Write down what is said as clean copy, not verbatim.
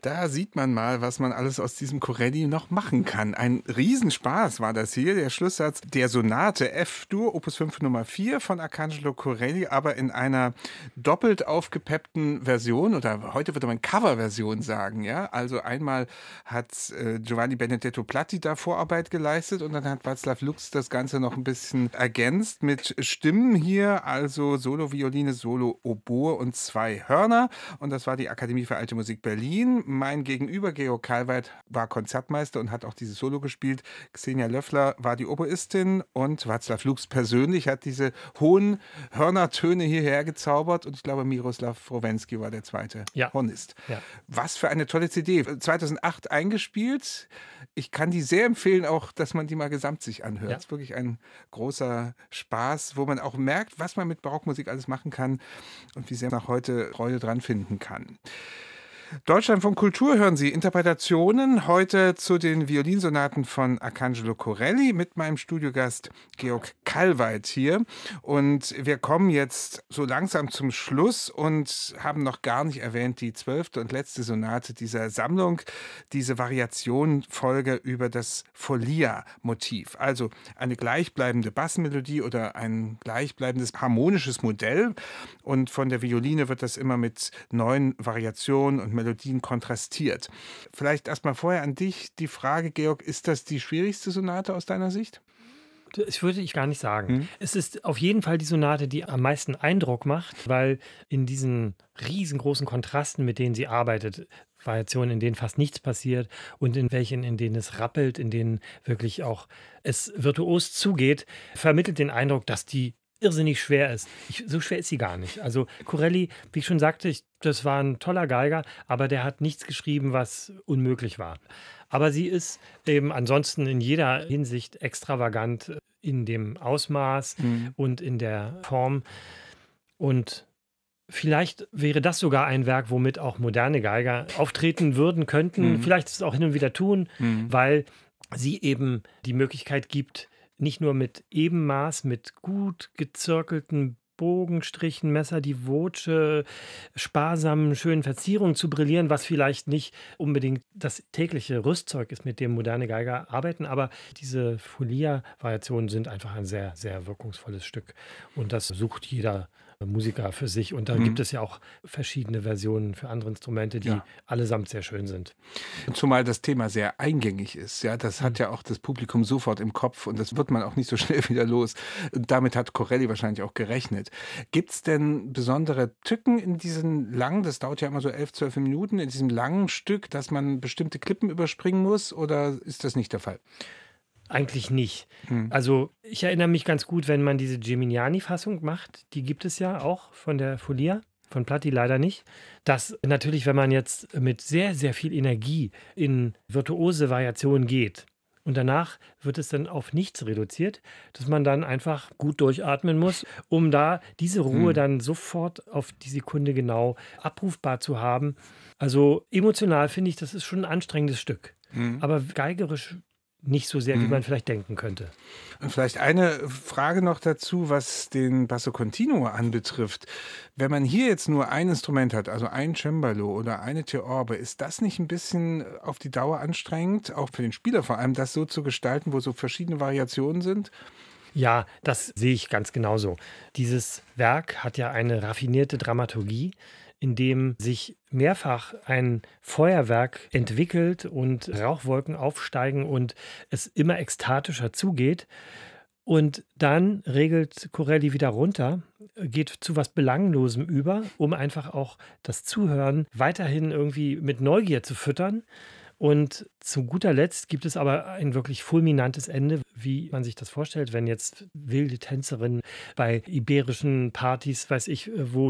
Da sieht man mal, was man alles aus diesem Corelli noch machen kann. Ein Riesenspaß war das hier, der Schlusssatz der Sonate F-Dur, Opus 5 Nummer 4 von Arcangelo Corelli, aber in einer doppelt aufgepeppten Version, oder heute würde man Coverversion sagen, ja. Also einmal hat Giovanni Benedetto Platti da Vorarbeit geleistet und dann hat Václav Lux das Ganze noch ein bisschen ergänzt mit Stimmen hier, also Solo-Violine, Solo-Oboe und 2 Hörner. Und das war die Akademie für Alte Musik Berlin. Mein Gegenüber, Georg Kalweit, war Konzertmeister und hat auch dieses Solo gespielt. Xenia Löffler war die Oboistin und Václav Lux persönlich hat diese hohen Hörnertöne hierher gezaubert und ich glaube, Miroslav Rowensky war der zweite Ja. Hornist. Ja. Was für eine tolle CD. 2008 eingespielt. Ich kann die sehr empfehlen, auch, dass man die mal gesamt sich anhört. Ja. Es ist wirklich ein großer Spaß, wo man auch merkt, was man mit Barockmusik alles machen kann und wie sehr man auch heute Freude dran finden kann. Deutschlandfunk Kultur hören Sie Interpretationen heute zu den Violinsonaten von Arcangelo Corelli mit meinem Studiogast Georg Kalweit hier. Und wir kommen jetzt so langsam zum Schluss und haben noch gar nicht erwähnt die 12. und letzte Sonate dieser Sammlung, diese Variationenfolge über das Folia-Motiv. Also eine gleichbleibende Bassmelodie oder ein gleichbleibendes harmonisches Modell. Und von der Violine wird das immer mit neuen Variationen und Melodien kontrastiert. Vielleicht erstmal vorher an dich die Frage, Georg, ist das die schwierigste Sonate aus deiner Sicht? Das würde ich gar nicht sagen. Es ist auf jeden Fall die Sonate, die am meisten Eindruck macht, weil in diesen riesengroßen Kontrasten, mit denen sie arbeitet, Variationen, in denen fast nichts passiert und in welchen, in denen es rappelt, in denen wirklich auch es virtuos zugeht, vermittelt den Eindruck, dass die irrsinnig schwer ist. So schwer ist sie gar nicht. Also Corelli, wie ich schon sagte, das war ein toller Geiger, aber der hat nichts geschrieben, was unmöglich war. Aber sie ist eben ansonsten in jeder Hinsicht extravagant in dem Ausmaß und in der Form. Und vielleicht wäre das sogar ein Werk, womit auch moderne Geiger auftreten würden, könnten. Vielleicht es auch hin und wieder tun, weil sie eben die Möglichkeit gibt, nicht nur mit Ebenmaß, mit gut gezirkelten Bogenstrichen, Messer, die Voce, sparsamen, schönen Verzierungen zu brillieren, was vielleicht nicht unbedingt das tägliche Rüstzeug ist, mit dem moderne Geiger arbeiten, aber diese Folia-Variationen sind einfach ein sehr, sehr wirkungsvolles Stück und das sucht jeder Musiker für sich und da gibt es ja auch verschiedene Versionen für andere Instrumente, die allesamt sehr schön sind. Und zumal das Thema sehr eingängig ist, ja, das hat ja auch das Publikum sofort im Kopf und das wird man auch nicht so schnell wieder los. Und damit hat Corelli wahrscheinlich auch gerechnet. Gibt es denn besondere Tücken in diesen langen, das dauert ja immer so 11, 12 Minuten, in diesem langen Stück, dass man bestimmte Klippen überspringen muss oder ist das nicht der Fall? Eigentlich nicht. Also ich erinnere mich ganz gut, wenn man diese Geminiani-Fassung macht, die gibt es ja auch von der Folia, von Platti leider nicht, dass natürlich, wenn man jetzt mit sehr, sehr viel Energie in virtuose Variationen geht und danach wird es dann auf nichts reduziert, dass man dann einfach gut durchatmen muss, um da diese Ruhe dann sofort auf die Sekunde genau abrufbar zu haben. Also emotional finde ich, das ist schon ein anstrengendes Stück. Aber geigerisch nicht so sehr, wie man vielleicht denken könnte. Und vielleicht eine Frage noch dazu, was den Basso Continuo anbetrifft. Wenn man hier jetzt nur ein Instrument hat, also ein Cembalo oder eine Theorbe, ist das nicht ein bisschen auf die Dauer anstrengend, auch für den Spieler vor allem, das so zu gestalten, wo so verschiedene Variationen sind? Ja, das sehe ich ganz genauso. Dieses Werk hat ja eine raffinierte Dramaturgie, in dem sich mehrfach ein Feuerwerk entwickelt und Rauchwolken aufsteigen und es immer ekstatischer zugeht. Und dann regelt Corelli wieder runter, geht zu was Belanglosem über, um einfach auch das Zuhören weiterhin irgendwie mit Neugier zu füttern. Und zu guter Letzt gibt es aber ein wirklich fulminantes Ende, wie man sich das vorstellt, wenn jetzt wilde Tänzerinnen bei iberischen Partys, weiß ich, wo